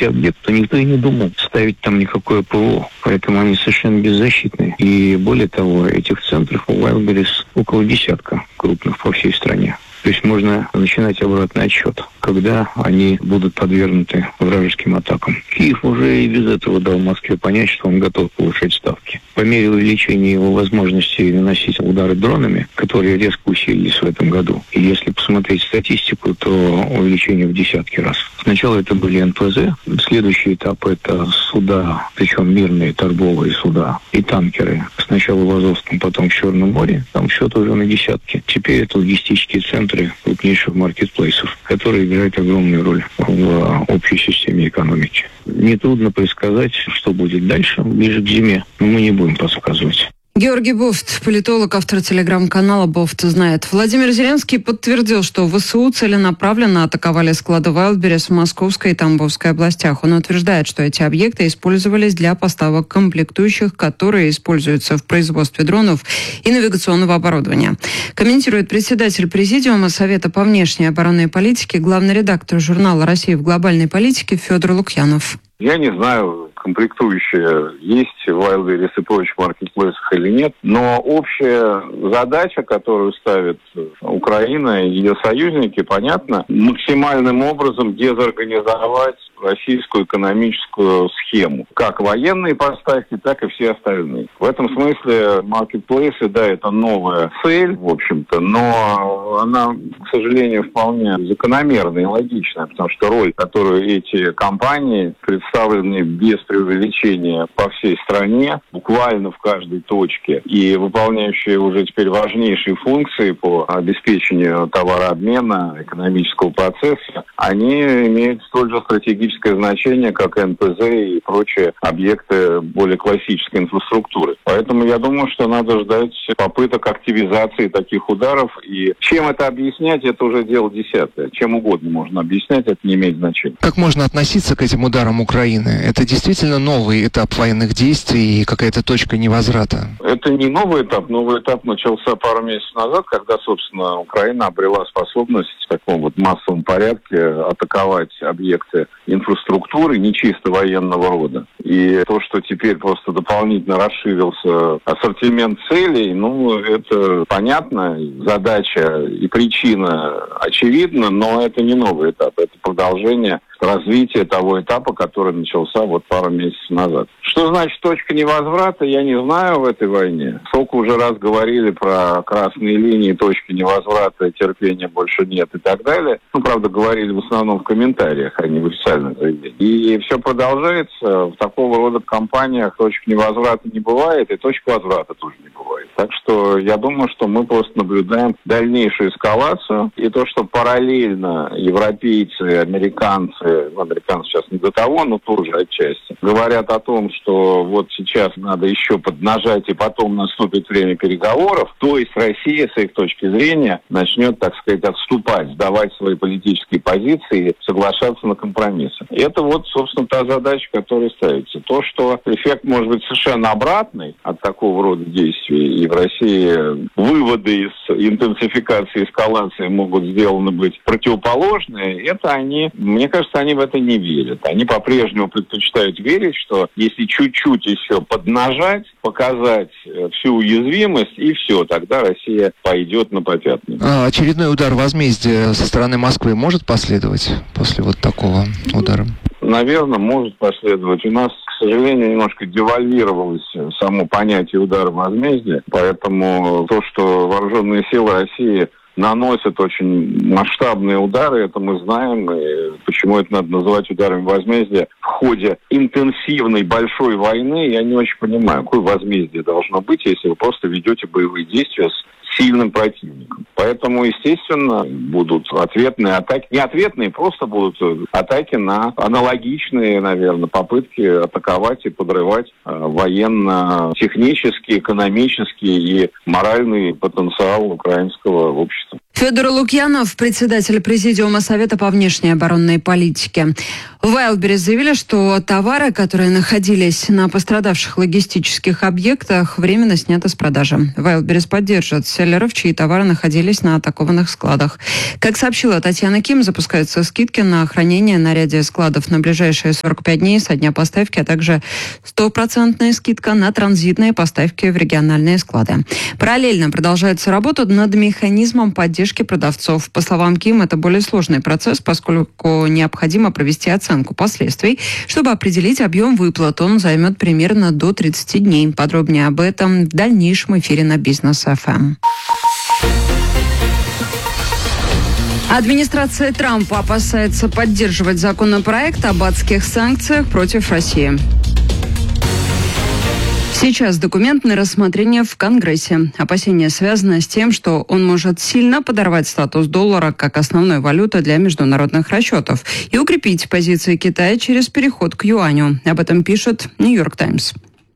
стратегический объект, то никто и не думал ставить там никакое ПВО. Поэтому они совершенно беззащитны. И более того, этих центров у Wildberries около десятка крупных по всей стране. То есть можно начинать обратный отсчет, когда они будут подвергнуты вражеским атакам. Киев уже и без этого дал Москве понять, что он готов повышать ставки. По мере увеличения его возможностей наносить удары дронами, которые резко усилились в этом году. И если посмотреть статистику, то увеличение в десятки раз. Сначала это были НПЗ, следующий этап это суда, причем мирные торговые суда и танкеры. Сначала в Азовском, потом в Черном море, там счет уже на десятки. Теперь это логистические центры крупнейших маркетплейсов, которые играют огромную роль в общей системе экономики. Нетрудно предсказать, что будет дальше, ближе к зиме, но мы не будем подсказывать. Георгий Бофт, политолог, автор телеграм-канала «Бофт знает». Владимир Зеленский подтвердил, что ВСУ целенаправленно атаковали склады Wildberries в Московской и Тамбовской областях. Он утверждает, что эти объекты использовались для поставок комплектующих, которые используются в производстве дронов и навигационного оборудования. Комментирует председатель Президиума Совета по внешней оборонной политике, главный редактор журнала «Россия в глобальной политике» Федор Лукьянов. Я не знаю, комплектующие есть в Wildberries и прочих маркетплейсах или нет, но общая задача, которую ставит Украина и ее союзники, понятно, максимальным образом дезорганизовать российскую экономическую схему. Как военные поставки, так и все остальные. В этом смысле маркетплейсы, да, это новая цель, в общем-то, но она, к сожалению, вполне закономерная и логичная, потому что роль, которую эти компании, представленные без преувеличения по всей стране, буквально в каждой точке, и выполняющие уже теперь важнейшие функции по обеспечению товарообмена, экономического процесса, они имеют столь же стратегическое значение, как НПЗ и прочие объекты более классической инфраструктуры. Поэтому я думаю, что надо ждать попыток активизации таких ударов. И чем это объяснять, это уже дело десятое. Чем угодно можно объяснять, это не имеет значения. Как можно относиться к этим ударам Украины? Это действительно новый этап военных действий и какая-то точка невозврата? Это не новый этап. Новый этап начался пару месяцев назад, когда, собственно, Украина обрела способность в таком вот массовом порядке атаковать объекты инфраструктуры не чисто военного рода. И то, что теперь просто дополнительно расширился ассортимент целей, это понятно, задача и причина очевидна, но это не новый этап, это продолжение развития того этапа, который начался вот пару месяцев назад. Что значит точка невозврата, я не знаю в этой войне. Сколько уже раз говорили про красные линии, точки невозврата, терпения больше нет и так далее. Правда, говорили в основном в комментариях, а не в официальных заявлениях. И все продолжается. В такого рода компаниях точек невозврата не бывает, и точек возврата тоже не бывает. Так что я думаю, что мы просто наблюдаем дальнейшую эскалацию. И то, что параллельно европейцы, американцы сейчас не до того, но тоже отчасти, говорят о том, что вот сейчас надо еще поднажать, и потом наступит время переговоров, то есть Россия, с их точки зрения, начнет, так сказать, отступать, сдавать свои политические позиции, соглашаться на компромиссы. И это вот, собственно, та задача, которая ставится. То, что эффект может быть совершенно обратный от такого рода действий, и в России выводы из интенсификации, эскалации могут сделаны быть противоположные, это они, мне кажется, они в это не верят. Они по-прежнему предпочитают верить, что если чуть-чуть еще поднажать, показать всю уязвимость, и все, тогда Россия пойдет на попятную. Очередной удар возмездия со стороны Москвы может последовать после вот такого удара? Наверное, может последовать. У нас, к сожалению, немножко девальвировалось само понятие удара возмездия, поэтому то, что вооруженные силы России наносят очень масштабные удары, это мы знаем, и почему это надо называть ударами возмездия в ходе интенсивной большой войны, я не очень понимаю, какое возмездие должно быть, если вы просто ведете боевые действия с сильным противником. Поэтому, естественно, будут ответные атаки. Не ответные, просто будут атаки на аналогичные, наверное, попытки атаковать и подрывать военно-технический, экономический и моральный потенциал украинского общества. Федор Лукьянов, председатель Президиума Совета по внешней оборонной политике. В Wildberries заявили, что товары, которые находились на пострадавших логистических объектах, временно сняты с продажи. Wildberries поддержит селлеров, чьи товары находились на атакованных складах. Как сообщила Татьяна Ким, запускаются скидки на хранение на ряде складов на ближайшие 45 дней со дня поставки, а также 100% скидка на транзитные поставки в региональные склады. Параллельно продолжается работа над механизмом поддержки продавцов. По словам Ким, это более сложный процесс, поскольку необходимо провести оценку последствий. Чтобы определить объем выплат, он займет примерно до 30 дней. Подробнее об этом в дальнейшем эфире на Бизнес ФМ. Администрация Трампа опасается поддерживать законопроект об адских санкциях против России. Сейчас документ на рассмотрение в Конгрессе. Опасения связаны с тем, что он может сильно подорвать статус доллара как основной валюты для международных расчетов и укрепить позиции Китая через переход к юаню. Об этом пишет Нью-Йорк Таймс.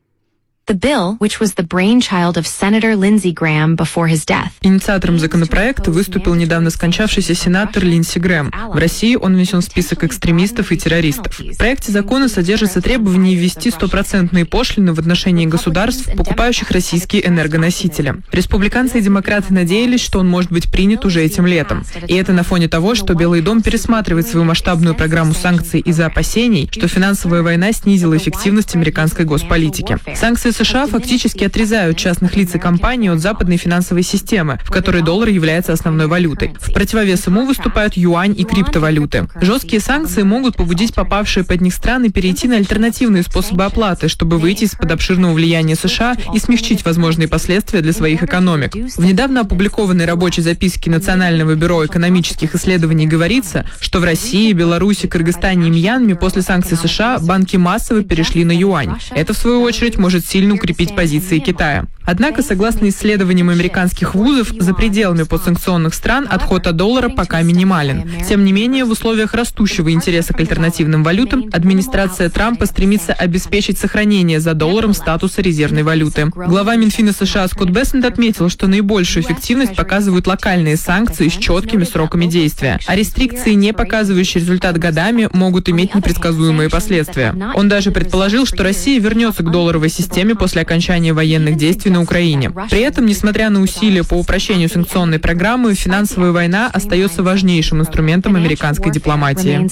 Инициатором законопроекта выступил недавно скончавшийся сенатор Линдси Грэм. В России он внесен в список экстремистов и террористов. В проекте закона содержится требование ввести 100% пошлины в отношении государств, покупающих российские энергоносители. Республиканцы и демократы надеялись, что он может быть принят уже этим летом. И это на фоне того, что Белый дом пересматривает свою масштабную программу санкций из-за опасений, что финансовая война снизила эффективность американской госполитики. Санкции США фактически отрезают частных лиц и компаний от западной финансовой системы, в которой доллар является основной валютой. В противовес ему выступают юань и криптовалюты. Жесткие санкции могут побудить попавшие под них страны перейти на альтернативные способы оплаты, чтобы выйти из-под обширного влияния США и смягчить возможные последствия для своих экономик. В недавно опубликованной рабочей записке Национального бюро экономических исследований говорится, что в России, Беларуси, Кыргызстане и Мьянме после санкций США банки массово перешли на юань. Это, в свою очередь, может сильно укрепить позиции Китая. Однако, согласно исследованиям американских вузов, за пределами подсанкционных стран отход от доллара пока минимален. Тем не менее, в условиях растущего интереса к альтернативным валютам администрация Трампа стремится обеспечить сохранение за долларом статуса резервной валюты. Глава Минфина США Скотт Бессент отметил, что наибольшую эффективность показывают локальные санкции с четкими сроками действия, а рестрикции, не показывающие результат годами, могут иметь непредсказуемые последствия. Он даже предположил, что Россия вернется к долларовой системе после окончания военных действий на Украине. При этом, несмотря на усилия по упрощению санкционной программы, финансовая война остается важнейшим инструментом американской дипломатии.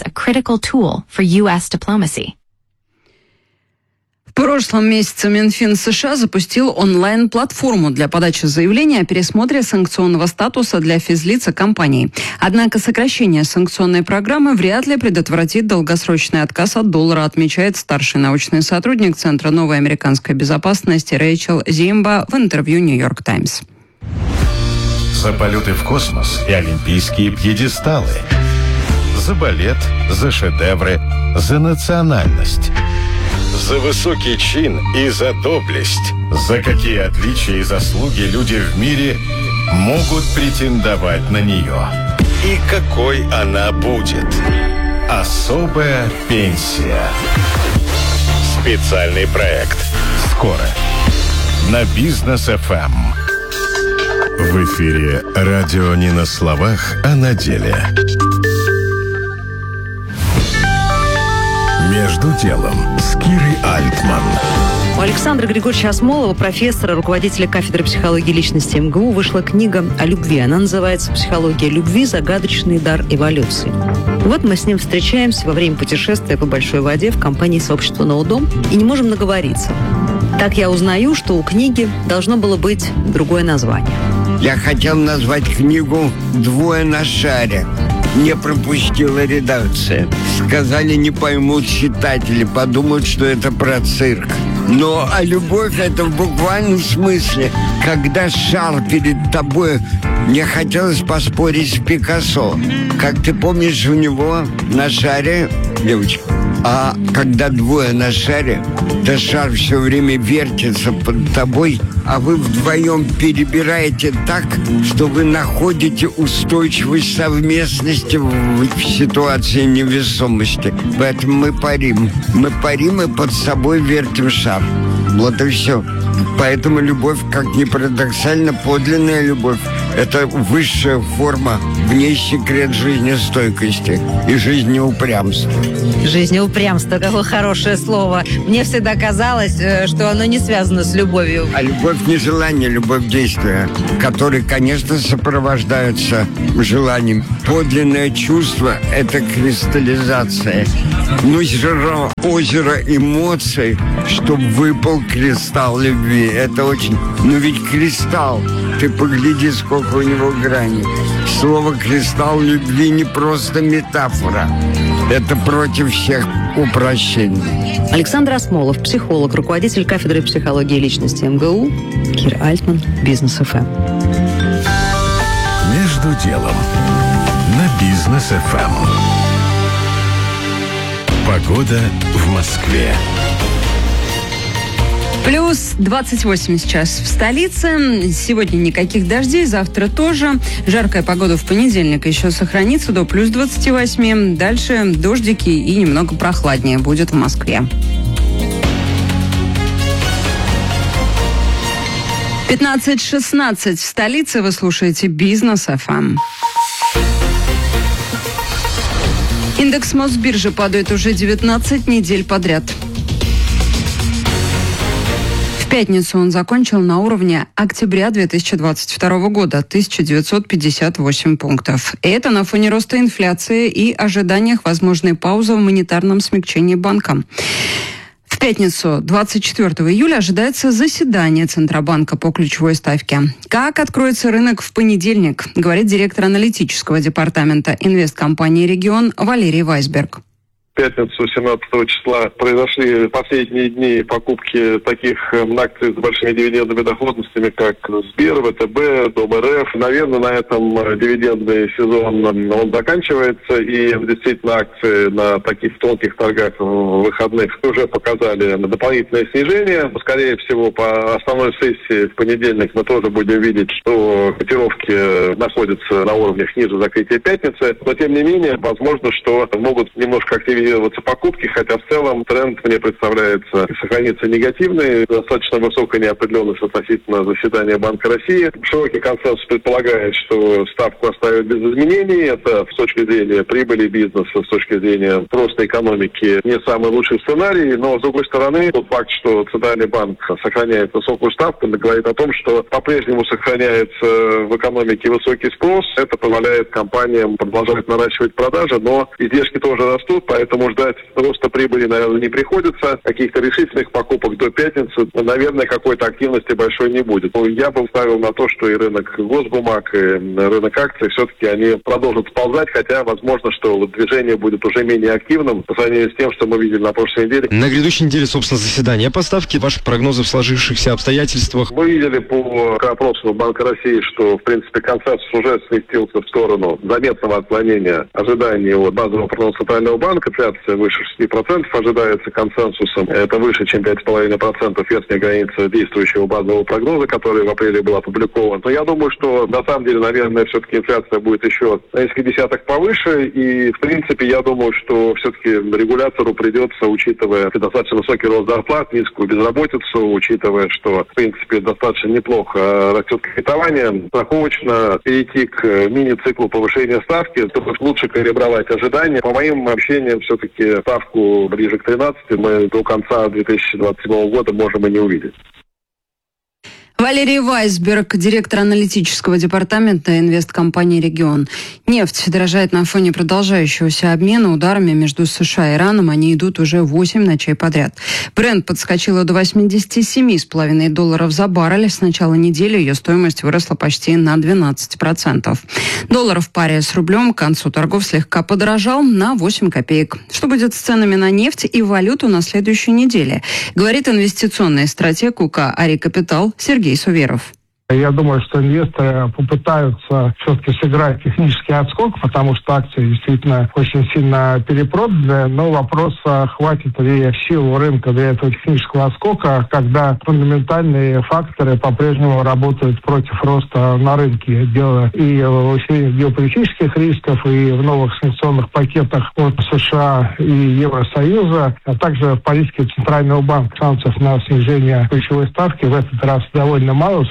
В прошлом месяце Минфин США запустил онлайн-платформу для подачи заявления о пересмотре санкционного статуса для физлиц и компаний. Однако сокращение санкционной программы вряд ли предотвратит долгосрочный отказ от доллара, отмечает старший научный сотрудник Центра новой американской безопасности Рэйчел Зимба в интервью «Нью-Йорк Таймс». За полеты в космос и олимпийские пьедесталы. За балет, за шедевры, за национальность. За высокий чин и за доблесть. За какие отличия и заслуги люди в мире могут претендовать на нее. И какой она будет. Особая пенсия. Специальный проект. Скоро. На Бизнес ФМ. В эфире радио не на словах, а на деле. «Между делом» с Кирой Альтман. У Александра Григорьевича Осмолова, профессора, руководителя кафедры психологии личности МГУ, вышла книга о любви. Она называется «Психология любви. Загадочный дар эволюции». Вот мы с ним встречаемся во время путешествия по большой воде в компании сообщества «Ноудом» и не можем наговориться. Так я узнаю, что у книги должно было быть другое название. Я хотел назвать книгу «Двое на шаре». Не пропустила редакция. Сказали, не поймут читатели, подумают, что это про цирк. Но а любовь — это в буквальном смысле. Когда шар перед тобой, мне хотелось поспорить с Пикассо. Как ты помнишь, у него на шаре, девочка, а когда двое на шаре, то шар все время вертится под тобой, а вы вдвоем перебираете так, что вы находите устойчивость совместности в ситуации невесомости. Поэтому мы парим. Мы парим и под собой вертим шар. Вот и все. Поэтому любовь, как ни парадоксально, подлинная любовь — это высшая форма В ней секрет жизнестойкости и жизнеупрямства. Жизнеупрямство, какое хорошее слово. Мне всегда казалось, что оно не связано с любовью. А любовь не желание, любовь действия, которые, конечно, сопровождаются желанием. Подлинное чувство – это кристаллизация. Ну, озеро эмоций, чтобы выпал кристалл любви. Это очень... Ну, ведь кристалл, ты погляди, сколько у него граней. Слово «кристалл любви» не просто метафора. Это против всех упрощений. Александр Асмолов, психолог, руководитель кафедры психологии личности МГУ. Кир Альтман, Бизнес ФМ. Между делом на Бизнес ФМ. Погода в Москве. Плюс 28 сейчас в столице. Сегодня никаких дождей, завтра тоже. Жаркая погода в понедельник еще сохранится до плюс 28. Дальше дождики и немного прохладнее будет в Москве. 15:16 в столице. Вы слушаете Бизнес ФМ. Индекс Мосбиржи падает уже 19 недель подряд. В пятницу он закончил на уровне октября 2022 года – 1958 пунктов. И это на фоне роста инфляции и ожиданиях возможной паузы в монетарном смягчении банка. В пятницу, 24 июля, ожидается заседание Центробанка по ключевой ставке. Как откроется рынок в понедельник, говорит директор аналитического департамента инвесткомпании «Регион» Валерий Вайсберг. В пятницу, 17 числа, произошли последние дни покупки таких акций с большими дивидендными доходностями, как Сбер, ВТБ, Дом РФ. Наверное, на этом дивидендный сезон он заканчивается, и действительно акции на таких тонких торгах выходных уже показали дополнительное снижение. Скорее всего, по основной сессии в понедельник мы тоже будем видеть, что котировки находятся на уровнях ниже закрытия пятницы. Но, тем не менее, возможно, что могут немножко активизироваться покупки, хотя в целом тренд мне представляется сохранится негативный, достаточно высокая неопределенность относительно заседания Банка России. Широкий консенсус предполагает, что ставку оставят без изменений. Это с точки зрения прибыли бизнеса, с точки зрения роста экономики не самый лучший сценарий, но с другой стороны, тот факт, что Центральный банк сохраняет высокую ставку, говорит о том, что по-прежнему сохраняется в экономике высокий спрос. Это позволяет компаниям продолжать наращивать продажи, но издержки тоже растут, поэтому ждать роста прибыли, наверное, не приходится. Каких-то решительных покупок до пятницы, наверное, какой-то активности большой не будет. Но я бы ставил на то, что и рынок госбумаг, и рынок акций все-таки они продолжат сползать, хотя возможно, что движение будет уже менее активным по сравнению с тем, что мы видели на прошлой неделе. На грядущей неделе, собственно, заседание по ставке. Ваши прогнозы в сложившихся обстоятельствах? Мы видели по опросу Банка России, что, в принципе, консенсус уже сместился в сторону заметного отклонения ожиданий от базового прогноза Центрального банка. Инфляция выше 6% ожидается консенсусом. Это выше, чем 5,5% верхняя граница действующего базового прогноза, который в апреле был опубликован. Но я думаю, что на самом деле, наверное, все-таки инфляция будет еще на несколько десятых повыше. И, в принципе, я думаю, что все-таки регулятору придется, учитывая достаточно высокий рост зарплат, низкую безработицу, учитывая, что, в принципе, достаточно неплохо растет кредитование, страховочно перейти к мини-циклу повышения ставки, чтобы лучше калибровать ожидания. По моим ощущениям, все-таки ставку ближе к 13 мы до конца 2027 года можем и не увидеть. Валерий Вайсберг, директор аналитического департамента инвесткомпании «Регион». Нефть дорожает на фоне продолжающегося обмена ударами между США и Ираном. Они идут уже 8 ночей подряд. Брент подскочила до $87,5 за баррель. С начала недели ее стоимость выросла почти на 12%. Доллар в паре с рублем к концу торгов слегка подорожал на 8 копеек. Что будет с ценами на нефть и валюту на следующей неделе, говорит инвестиционный стратег УК «Ари Капитал» Сергей Суверов. Я думаю, что инвесторы попытаются все-таки сыграть технический отскок, потому что акции действительно очень сильно перепроданы, но вопрос, хватит ли сил рынка для этого технического отскока, когда фундаментальные факторы по-прежнему работают против роста на рынке. Дело и в усилении геополитических рисков, и в новых санкционных пакетах от США и Евросоюза, а также в политике Центрального банка. Шансов на снижение ключевой ставки в этот раз довольно мало, с учетом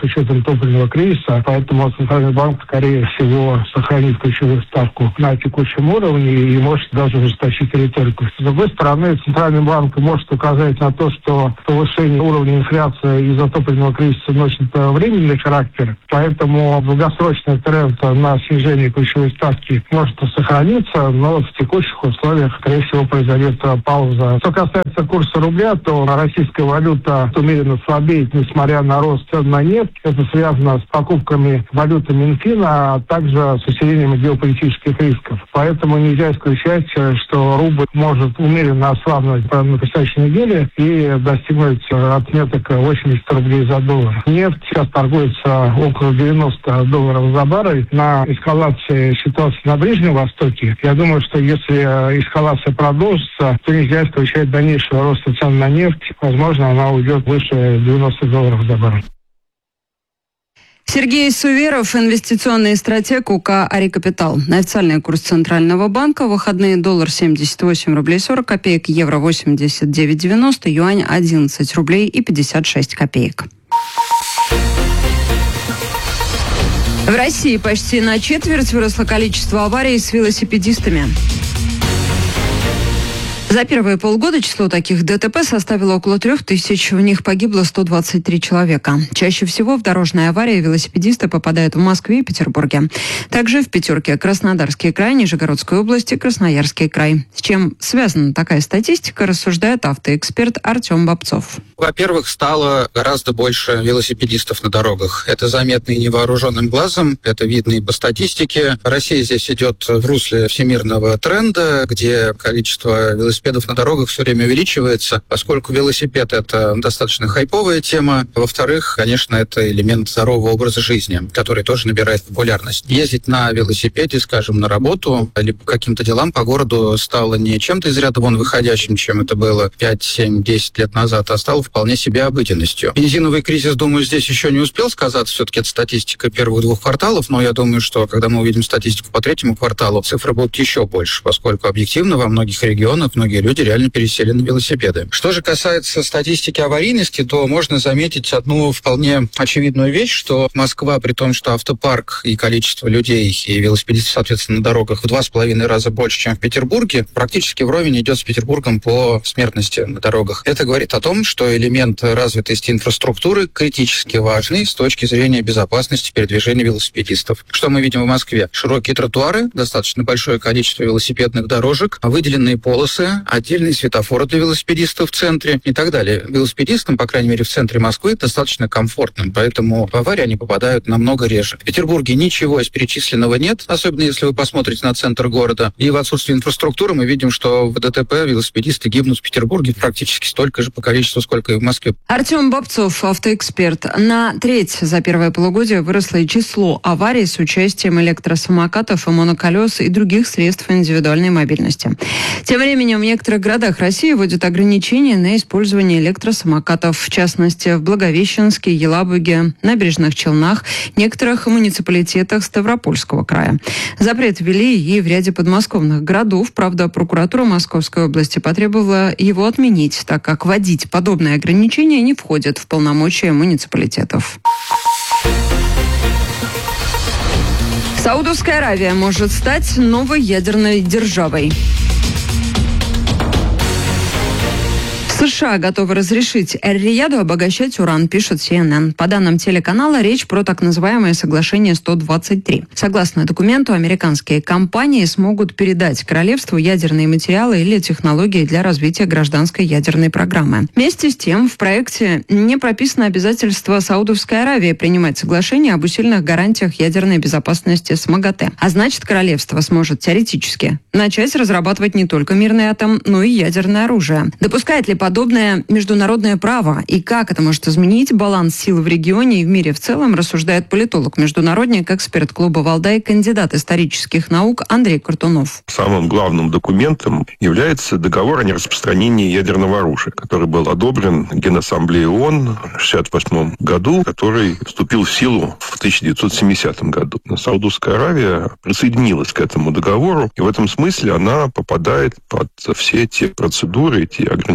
топливного кризиса, поэтому Центральный банк, скорее всего, сохранит ключевую ставку на текущем уровне и может даже ужесточить риторику. С другой стороны, Центральный банк может указать на то, что повышение уровня инфляции из-за топливного кризиса носит временный характер, поэтому долгосрочный тренд на снижение ключевой ставки может сохраниться, но в текущих условиях, скорее всего, произойдет пауза. Что касается курса рубля, то российская валюта умеренно слабеет, несмотря на рост цен на нефть. Это связано с покупками валюты Минфина, а также с усилением геополитических рисков. Поэтому нельзя исключать, что рубль может умеренно ослабнуть на предстоящей неделе и достигнуть отметок 80 рублей за доллар. Нефть сейчас торгуется около 90 долларов за баррель. На эскалации ситуации на Ближнем Востоке, я думаю, что если эскалация продолжится, то нельзя исключать дальнейшего роста цен на нефть. Возможно, она уйдет выше 90 долларов за баррель. Сергей Суверов, инвестиционный стратег УК «Ари Капитал». Официальный курс Центрального банка: выходные доллар 78 рублей 40 копеек, евро 89,90, юань 11 рублей и 56 копеек. В России почти на четверть выросло количество аварий с велосипедистами. За первые полгода число таких ДТП составило около 3000, в них погибло 123 человека. Чаще всего в дорожные аварии велосипедисты попадают в Москве и Петербурге. Также в пятерке Краснодарский край, Нижегородская область и Красноярский край. С чем связана такая статистика, рассуждает автоэксперт Артем Бобцов. Во-первых, стало гораздо больше велосипедистов на дорогах. Это заметно и невооруженным глазом, это видно и по статистике. Россия здесь идет в русле всемирного тренда, где количество велосипедистов на дорогах все время увеличивается, поскольку велосипед — это достаточно хайповая тема. Во-вторых, конечно, это элемент здорового образа жизни, который тоже набирает популярность. Ездить на велосипеде, скажем, на работу или по каким-то делам по городу стало не чем-то из ряда вон выходящим, чем это было 5, 7, 10 лет назад, а стало вполне себе обыденностью. Бензиновый кризис, думаю, здесь еще не успел сказаться. Все-таки это статистика первых 2 кварталов, но я думаю, что когда мы увидим статистику по 3-му кварталу, цифры будут еще больше, поскольку объективно во многих регионах многие люди реально пересели на велосипеды. Что же касается статистики аварийности, то можно заметить одну вполне очевидную вещь, что Москва, при том, что автопарк и количество людей и велосипедистов, соответственно, на дорогах в 2,5 раза больше, чем в Петербурге, практически вровень идет с Петербургом по смертности на дорогах. Это говорит о том, что элемент развитости инфраструктуры критически важный с точки зрения безопасности передвижения велосипедистов. Что мы видим в Москве? Широкие тротуары, достаточно большое количество велосипедных дорожек, выделенные полосы, отдельные светофоры для велосипедистов в центре и так далее. Велосипедистам, по крайней мере, в центре Москвы достаточно комфортно, поэтому в аварии они попадают намного реже. В Петербурге ничего из перечисленного нет, особенно если вы посмотрите на центр города. И в отсутствии инфраструктуры мы видим, что в ДТП велосипедисты гибнут в Петербурге практически столько же по количеству, сколько и в Москве. Артем Бобцов, автоэксперт. На треть за первое полугодие выросло и число аварий с участием электросамокатов и моноколес и других средств индивидуальной мобильности. Тем временем в некоторых городах России вводят ограничения на использование электросамокатов, в частности, в Благовещенске, Елабуге, Набережных Челнах, некоторых муниципалитетах Ставропольского края. Запрет ввели и в ряде подмосковных городов. Правда, прокуратура Московской области потребовала его отменить, так как вводить подобные ограничения не входит в полномочия муниципалитетов. Саудовская Аравия может стать новой ядерной державой. США готовы разрешить Эр-Рияду обогащать уран, пишет CNN. По данным телеканала, речь про так называемое соглашение 123. Согласно документу, американские компании смогут передать королевству ядерные материалы или технологии для развития гражданской ядерной программы. Вместе с тем, в проекте не прописано обязательство Саудовской Аравии принимать соглашение об усиленных гарантиях ядерной безопасности с МАГАТЭ. А значит, королевство сможет теоретически начать разрабатывать не только мирный атом, но и ядерное оружие. Допускает ли подобное международное право и как это может изменить баланс сил в регионе и в мире в целом, рассуждает политолог, международник, эксперт клуба «Валдай», кандидат исторических наук Андрей Картунов. Самым главным документом является договор о нераспространении ядерного оружия, который был одобрен Генассамблеей ООН в 1968 году, который вступил в силу в 1970 году. Саудовская Аравия присоединилась к этому договору, и в этом смысле она попадает под все те процедуры, те ограничения,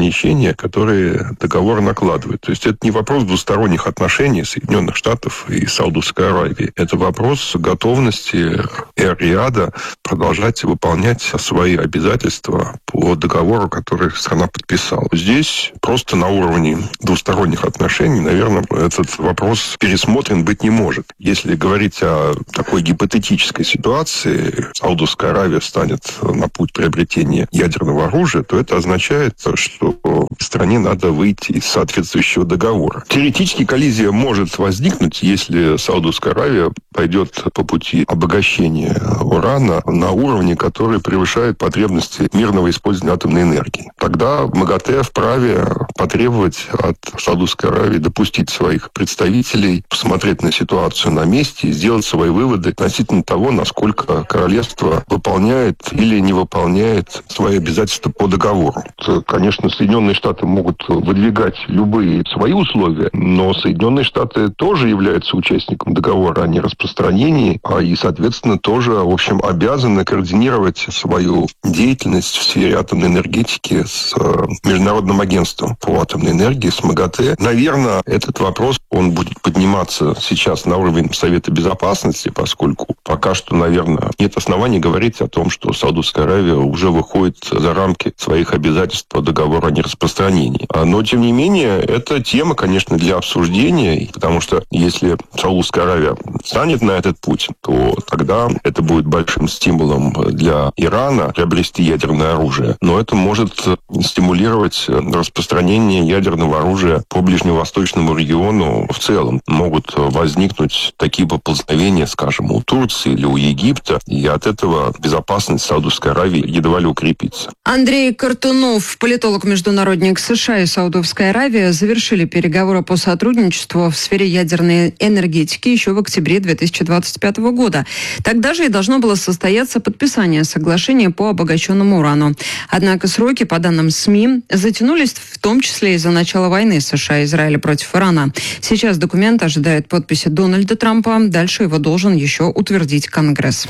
ограничения, которые договор накладывает. То есть это не вопрос двусторонних отношений Соединенных Штатов и Саудовской Аравии. Это вопрос готовности Эр-Рияда продолжать выполнять свои обязательства по договору, который страна подписала. Здесь просто на уровне двусторонних отношений, наверное, этот вопрос пересмотрен быть не может. Если говорить о такой гипотетической ситуации, Саудовская Аравия станет на путь приобретения ядерного оружия, то это означает, что стране надо выйти из соответствующего договора. Теоретически коллизия может возникнуть, если Саудовская Аравия пойдет по пути обогащения урана на уровне, который превышает потребности мирного использования атомной энергии. Тогда МАГАТЭ вправе потребовать от Саудовской Аравии допустить своих представителей, посмотреть на ситуацию на месте и сделать свои выводы относительно того, насколько королевство выполняет или не выполняет свои обязательства по договору. Конечно, Соединенные Штаты могут выдвигать любые свои условия, но Соединенные Штаты тоже являются участником договора о нераспространении, и, соответственно, тоже, в общем, обязаны координировать свою деятельность в сфере атомной энергетики с Международным агентством по атомной энергии, с МАГАТЭ. Наверное, этот вопрос, он будет подниматься сейчас на уровень Совета Безопасности, поскольку пока что, наверное, нет оснований говорить о том, что Саудовская Аравия уже выходит за рамки своих обязательств по договору о нераспространении. Но, тем не менее, это тема, конечно, для обсуждения, потому что если Саудовская Аравия станет на этот путь, то тогда это будет большим стимулом для Ирана приобрести ядерное оружие. Но это может стимулировать распространение ядерного оружия по ближневосточному региону в целом. Могут возникнуть такие поползновения, скажем, у Турции или у Египта, и от этого безопасность Саудовской Аравии едва ли укрепится. Андрей Картунов, политолог-международник США и Саудовская Аравия, завершили переговоры по сотрудничеству в сфере ядерной энергетики еще в октябре 2025 года. Тогда же и должно было состояться подписание соглашения по обогащенному урану. Однако сроки, по данным СМИ, затянулись в том числе из-за начала войны США и Израиля против Ирана. Сейчас документ ожидает подписи Дональда Трампа. Дальше его должен еще утвердить Конгресс.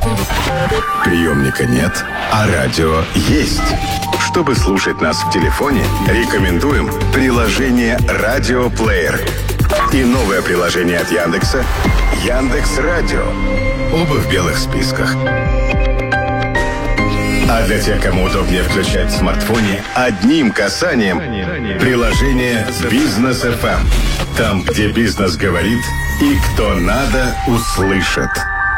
Приемника нет, а радио есть. Чтобы слушать нас в телефоне, рекомендуем приложение «Радиоплеер» и новое приложение от Яндекса «Яндекс.Радио». Оба в белых списках. А для тех, кому удобнее включать в смартфоне, одним касанием приложение «Бизнес FM». Там, где бизнес говорит и кто надо, услышит.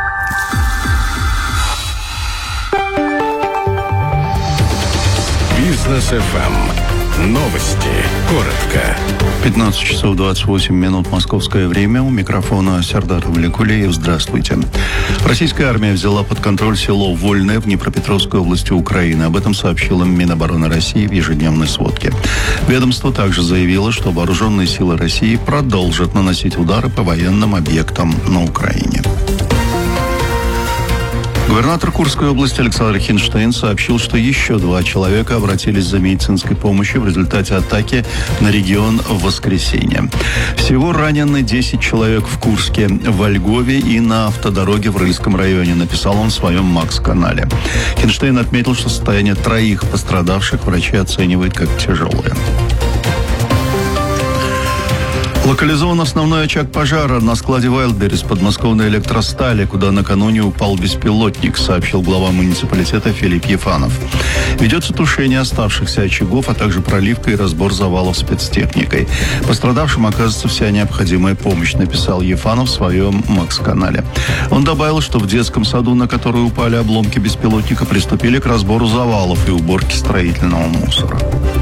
Бизнес FM. Новости. Коротко. 15 часов 28 минут московское время. У микрофона Сардар Валикулеев. Здравствуйте. Российская армия взяла под контроль село Вольное в Днепропетровской области Украины. Об этом сообщила Минобороны России в ежедневной сводке. Ведомство также заявило, что вооруженные силы России продолжат наносить удары по военным объектам на Украине. Губернатор Курской области Александр Хинштейн сообщил, что еще 2 человека обратились за медицинской помощью в результате атаки на регион в воскресенье. Всего ранены 10 человек в Курске, во Львове и на автодороге в Рыльском районе, написал он в своем Макс-канале. Хинштейн отметил, что состояние 3 пострадавших врачи оценивают как тяжелое. Локализован основной очаг пожара на складе Wildberries подмосковной электростали, куда накануне упал беспилотник, сообщил глава муниципалитета Филипп Ефанов. Ведется тушение оставшихся очагов, а также проливка и разбор завалов спецтехникой. Пострадавшим оказывается вся необходимая помощь, написал Ефанов в своем Макс-канале. Он добавил, что в детском саду, на который упали обломки беспилотника, приступили к разбору завалов и уборке строительного мусора.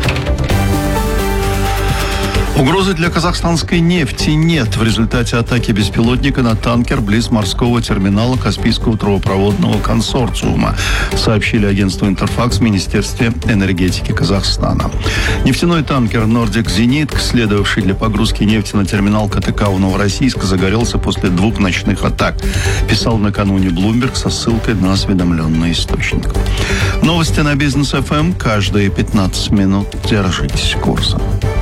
Угрозы для казахстанской нефти нет. В результате атаки беспилотника на танкер близ морского терминала Каспийского трубопроводного консорциума, сообщили агентству «Интерфакс» в Министерстве энергетики Казахстана. Нефтяной танкер «Нордик Зенит», следовавший для погрузки нефти на терминал КТК у Новороссийска, загорелся после 2 ночных атак, писал накануне Bloomberg со ссылкой на осведомленный источник. Новости на Бизнес FM каждые 15 минут. Держитесь курса.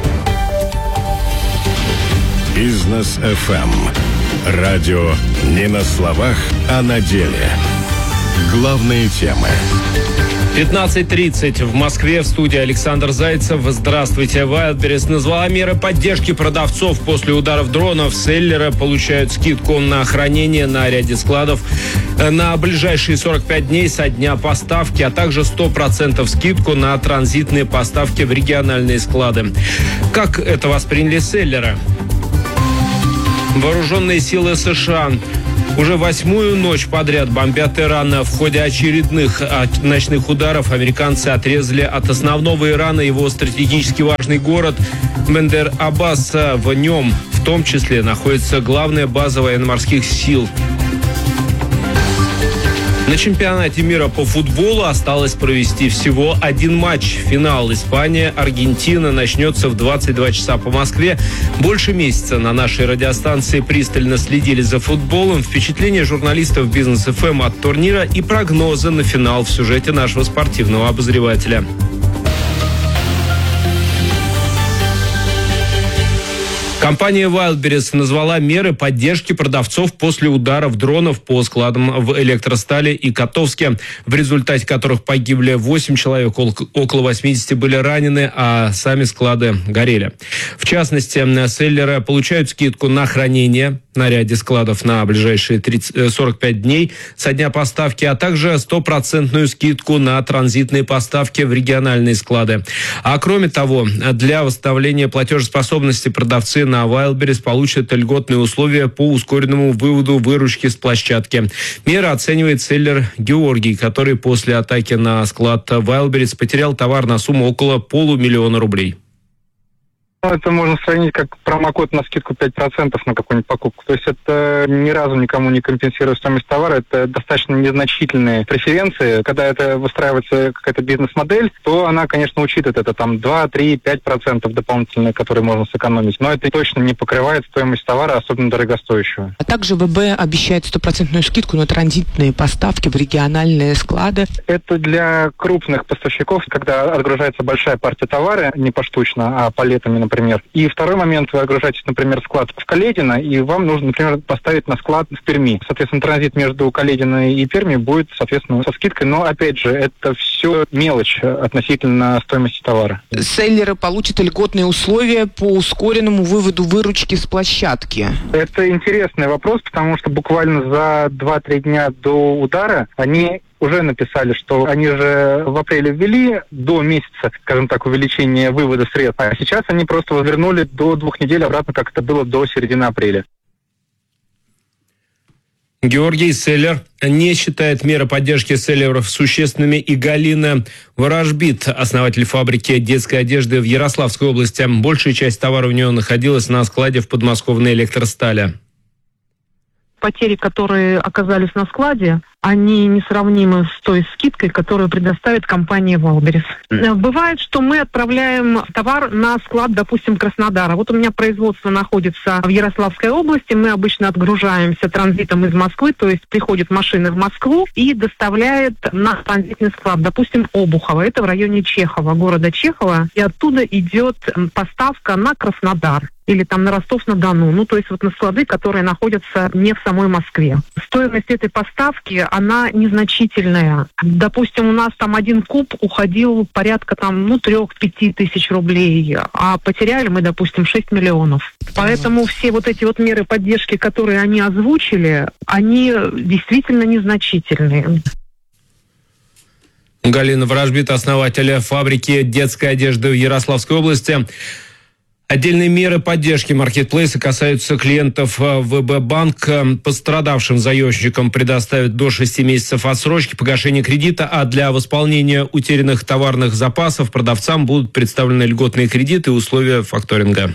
Бизнес FM. Радио не на словах, а на деле. Главные темы. 15:30 в Москве, в студии Александр Зайцев. Здравствуйте. Wildberries назвала меры поддержки продавцов после ударов дронов. Селлеры получают скидку на хранение на ряде складов на ближайшие 45 дней со дня поставки, а также 100% скидку на транзитные поставки в региональные склады. Как это восприняли селлеры? Вооруженные силы США уже 8-ю ночь подряд бомбят Иран. В ходе очередных ночных ударов американцы отрезали от основного Ирана его стратегически важный город Бендер-Аббас. В нем в том числе находится главная база военно-морских сил. На чемпионате мира по футболу осталось провести всего один матч. Финал Испания-Аргентина начнется в 22 часа по Москве. Больше месяца на нашей радиостанции пристально следили за футболом. Впечатления журналистов Бизнес ФМ от турнира и прогнозы на финал в сюжете нашего спортивного обозревателя. Компания Wildberries назвала меры поддержки продавцов после ударов дронов по складам в Электростали и Котовске, в результате которых погибли 8 человек, около 80 были ранены, а сами склады горели. В частности, селлеры получают скидку на хранение на ряде складов на ближайшие 45 дней со дня поставки, а также 100% скидку на транзитные поставки в региональные склады. А кроме того, для восстановления платежеспособности продавцы на Wildberries получат льготные условия по ускоренному выводу выручки с площадки. Мера оценивает селлер Георгий, который после атаки на склад Wildberries потерял товар на сумму около $500 000 рублей. Это можно сравнить как промокод на скидку 5% на какую-нибудь покупку. То есть это ни разу никому не компенсирует стоимость товара. Это достаточно незначительные преференции. Когда это выстраивается какая-то бизнес-модель, то она, конечно, учитывает это там 2, 3, 5% дополнительные, которые можно сэкономить. Но это точно не покрывает стоимость товара, особенно дорогостоящего. А также ВБ обещает 100% скидку на транзитные поставки в региональные склады. Это для крупных поставщиков, когда отгружается большая партия товара, не поштучно, а палетами, например. И второй момент, вы отгружаете, например, склад в Каледино, и вам нужно, например, поставить на склад в Перми. Соответственно, транзит между Каледино и Перми будет, соответственно, со скидкой, но, опять же, это все мелочь относительно стоимости товара. Селлеры получат льготные условия по ускоренному выводу выручки с площадки. Это интересный вопрос, потому что буквально за 2-3 дня до удара они уже написали, что они же в апреле ввели до месяца, скажем так, увеличение вывода средств, а сейчас они просто возвернули до 2 недель обратно, как это было до середины апреля. Георгий, селлер, не считает меры поддержки селлеров существенными, и Галина Ворожбит, основатель фабрики детской одежды в Ярославской области. Большая часть товара у нее находилась на складе в подмосковной Электростали. Потери, которые оказались на складе, они несравнимы с той скидкой, которую предоставит компания Wildberries. Бывает, что мы отправляем товар на склад, допустим, Краснодара. Вот у меня производство находится в Ярославской области. Мы обычно отгружаемся транзитом из Москвы, то есть приходит машина в Москву и доставляет на транзитный склад, допустим, Обухово. Это в районе Чехова, города Чехова. И оттуда идет поставка на Краснодар или там на Ростов-на-Дону. Ну, то есть вот на склады, которые находятся не в самой Москве. Стоимость этой поставки, она незначительная. Допустим, у нас там 1 куб уходил порядка там, 3-5 тысяч рублей, а потеряли мы, допустим, 6 миллионов. Поэтому все вот эти вот меры поддержки, которые они озвучили, они действительно незначительные. Галина Ворожбит, основатель фабрики детской одежды в Ярославской области. Отдельные меры поддержки маркетплейса касаются клиентов ВБ Банк. Пострадавшим заемщикам предоставят до 6 месяцев отсрочки погашения кредита, а для восполнения утерянных товарных запасов продавцам будут представлены льготные кредиты и условия факторинга.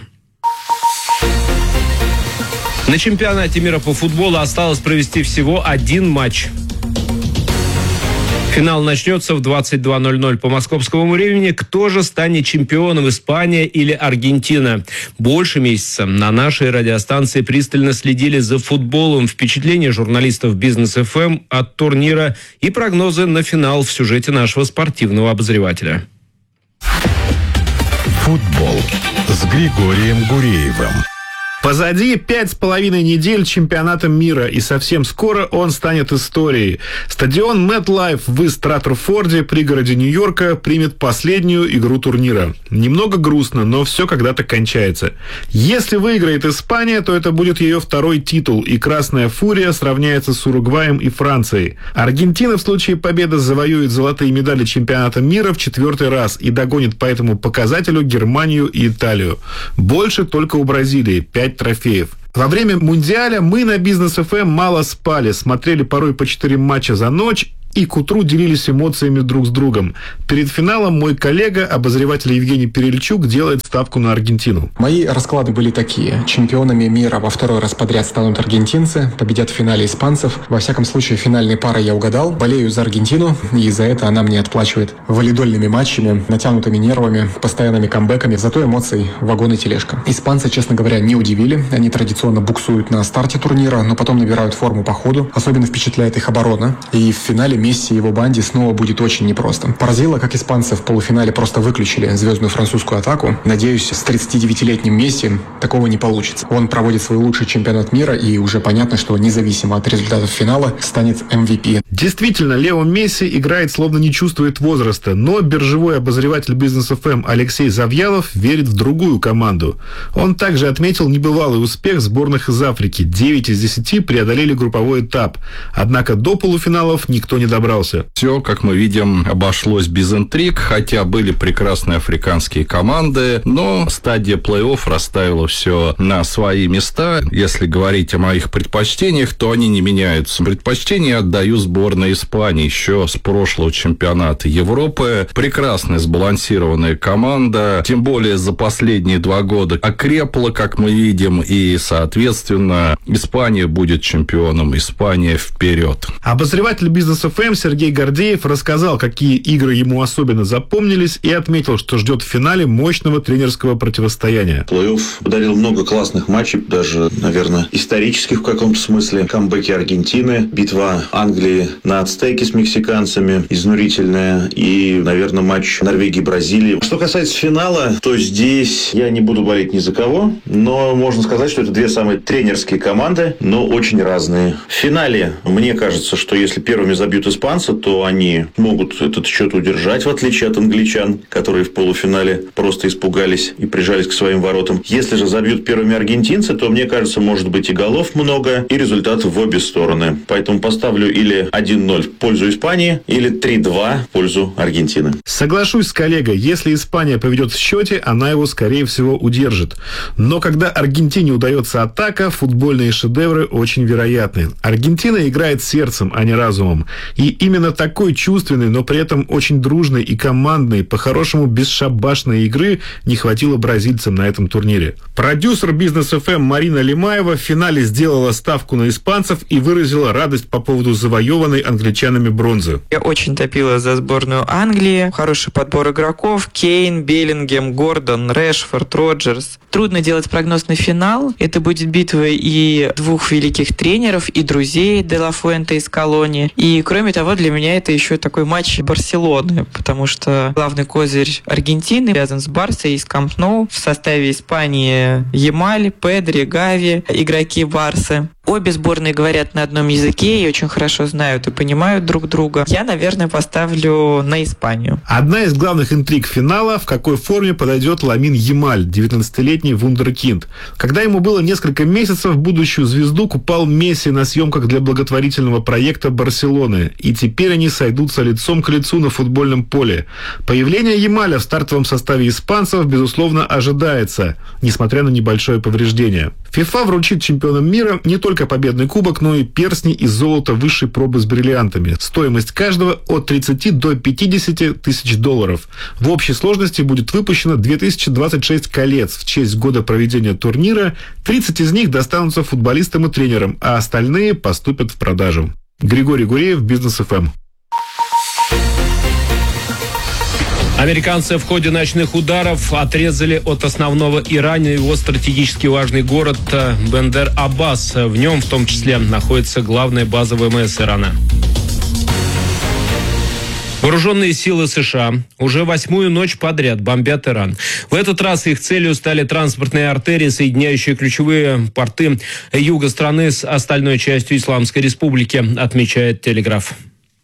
На чемпионате мира по футболу осталось провести всего один матч. Финал начнется в 22:00 по московскому времени. Кто же станет чемпионом, Испания или Аргентина? Больше месяца на нашей радиостанции пристально следили за футболом. Впечатления журналистов Бизнес ФМ от турнира и прогнозы на финал в сюжете нашего спортивного обозревателя. Футбол с Григорием Гуреевым. Позади 5,5 недель чемпионата мира, и совсем скоро он станет историей. Стадион MetLife в Стратфорде, пригороде Нью-Йорка, примет последнюю игру турнира. Немного грустно, но все когда-то кончается. Если выиграет Испания, то это будет ее второй титул, и «Красная фурия» сравняется с Уругваем и Францией. Аргентина в случае победы завоюет золотые медали чемпионата мира в 4-й раз и догонит по этому показателю Германию и Италию. Больше только у Бразилии – 5 трофеев. Во время Мундиаля мы на Бизнес ФМ мало спали, смотрели порой по 4 матча за ночь и к утру делились эмоциями друг с другом. Перед финалом мой коллега, обозреватель Евгений Перельчук, делает ставку на Аргентину. Мои расклады были такие. Чемпионами мира во второй раз подряд станут аргентинцы, победят в финале испанцев. Во всяком случае, финальные пары я угадал. Болею за Аргентину, и за это она мне отплачивает валидольными матчами, натянутыми нервами, постоянными камбэками. Зато эмоций вагон и тележка. Испанцы, честно говоря, не удивили. Они традиционно буксуют на старте турнира, но потом набирают форму по ходу. Особенно впечатляет их оборона. И в финале Месси и его банде снова будет очень непросто. Поразило, как испанцы в полуфинале просто выключили звездную французскую атаку. Надеюсь, с 39-летним Месси такого не получится. Он проводит свой лучший чемпионат мира, и уже понятно, что независимо от результатов финала станет MVP. Действительно, Лео Месси играет, словно не чувствует возраста, но биржевой обозреватель Бизнес ФМ Алексей Завьялов верит в другую команду. Он также отметил небывалый успех сборных из Африки. 9 из 10 преодолели групповой этап. Однако до полуфиналов никто не добрался. Все, как мы видим, обошлось без интриг, хотя были прекрасные африканские команды, но стадия плей-офф расставила все на свои места. Если говорить о моих предпочтениях, то они не меняются. Предпочтения отдаю сборной Испании еще с прошлого чемпионата Европы. Прекрасная сбалансированная команда, тем более за последние 2 года окрепла, как мы видим, и, соответственно, Испания будет чемпионом. Испания вперед. Обозреватель Бизнес ФМ Сергей Гордеев рассказал, какие игры ему особенно запомнились, и отметил, что ждет в финале мощного тренерского противостояния. Плей-офф подарил много классных матчей, даже, наверное, исторических в каком-то смысле. Камбэки Аргентины, битва Англии на Ацтеке с мексиканцами, изнурительная, и, наверное, матч Норвегии-Бразилии. Что касается финала, то здесь я не буду болеть ни за кого, но можно сказать, что это 2 самые тренерские команды, но очень разные. В финале, мне кажется, что если первыми забьют испанцы, то они могут этот счет удержать, в отличие от англичан, которые в полуфинале просто испугались и прижались к своим воротам. Если же забьют первыми аргентинцы, то, мне кажется, может быть и голов много, и результат в обе стороны. Поэтому поставлю или 1-0 в пользу Испании, или 3-2 в пользу Аргентины. Соглашусь с коллегой, если Испания поведет в счете, она его, скорее всего, удержит. Но когда Аргентине удается атака, футбольные шедевры очень вероятны. Аргентина играет сердцем, а не разумом. И именно такой чувственной, но при этом очень дружной и командной, по-хорошему бесшабашной игры не хватило бразильцам на этом турнире. Продюсер Бизнес ФМ Марина Лимаева в финале сделала ставку на испанцев и выразила радость по поводу завоеванной англичанами бронзы. Я очень топила за сборную Англии. Хороший подбор игроков. Кейн, Беллингем, Гордон, Решфорд, Роджерс. Трудно делать прогноз на финал. Это будет битва и 2 великих тренеров, и друзей Де Ла Фуэнте из Колонии. И, кроме того, для меня это еще такой матч Барселоны, потому что главный козырь Аргентины связан с Барсой из Камп Ноу. В составе Испании Ямаль, Педри, Гави, игроки Барсы. Обе сборные говорят на одном языке и очень хорошо знают и понимают друг друга. Я, наверное, поставлю на Испанию. Одна из главных интриг финала, в какой форме подойдет Ламин Ямаль, 19-летний вундеркинд. Когда ему было несколько месяцев, будущую звезду купал Месси на съемках для благотворительного проекта Барселоны. И теперь они сойдутся лицом к лицу на футбольном поле. Появление Ямаля в стартовом составе испанцев, безусловно, ожидается, несмотря на небольшое повреждение. ФИФА вручит чемпионам мира не только победный кубок, но и перстни из золота высшей пробы с бриллиантами. Стоимость каждого от 30 до 50 тысяч долларов. В общей сложности будет выпущено 2026 колец в честь года проведения турнира. 30 из них достанутся футболистам и тренерам, а остальные поступят в продажу. Григорий Гуреев, Бизнес ФМ. Американцы в ходе ночных ударов отрезали от основного Ирана его стратегически важный город Бендер-Аббас. В нем в том числе находится главная база ВМС Ирана. Вооруженные силы США уже 8-ю ночь подряд бомбят Иран. В этот раз их целью стали транспортные артерии, соединяющие ключевые порты юга страны с остальной частью Исламской Республики, отмечает Телеграф.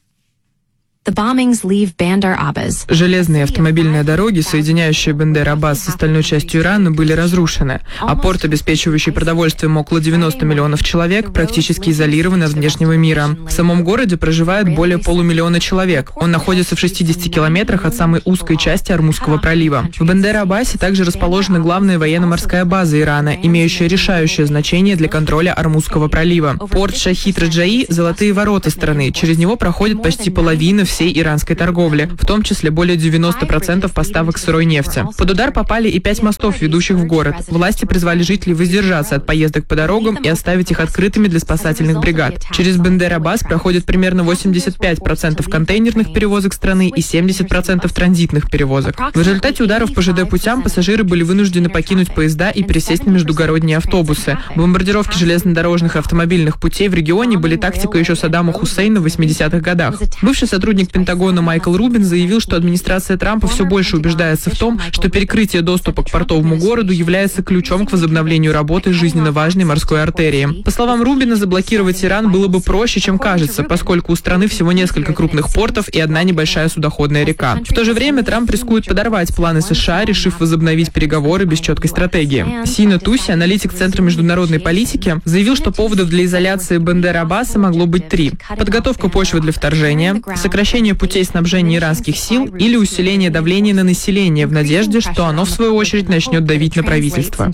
Железные автомобильные дороги, соединяющие Бендер-Аббас с остальной частью Ирана, были разрушены, а порт, обеспечивающий продовольствием около 90 миллионов человек, практически изолирован от внешнего мира. В самом городе проживает более полумиллиона человек. Он находится в 60 километрах от самой узкой части Ормузского пролива. В Бендер-Аббасе также расположена главная военно-морская база Ирана, имеющая решающее значение для контроля Ормузского пролива. Порт Шахид-Раджаи – золотые ворота страны. Через него проходит почти половина всей иранской торговли, в том числе более 90% поставок сырой нефти. Под удар попали и 5 мостов, ведущих в город. Власти призвали жителей воздержаться от поездок по дорогам и оставить их открытыми для спасательных бригад. Через Бендер-Аббас проходит примерно 85% контейнерных перевозок страны и 70% транзитных перевозок. В результате ударов по ЖД-путям пассажиры были вынуждены покинуть поезда и пересесть на междугородние автобусы. Бомбардировки железнодорожных и автомобильных путей в регионе были тактикой еще Саддама Хусейна в 80-х годах. Бывший сотрудник Пентагона Майкл Рубин заявил, что администрация Трампа все больше убеждается в том, что перекрытие доступа к портовому городу является ключом к возобновлению работы жизненно важной морской артерии. По словам Рубина, заблокировать Иран было бы проще, чем кажется, поскольку у страны всего несколько крупных портов и одна небольшая судоходная река. В то же время Трамп рискует подорвать планы США, решив возобновить переговоры без четкой стратегии. Сина Туси, аналитик Центра международной политики, заявил, что поводов для изоляции Бендер-Аббаса могло быть 3. Подготовка почвы для вторжения, сокращение путей снабжения иранских сил или усиление давления на население в надежде, что оно, в свою очередь, начнет давить на правительство.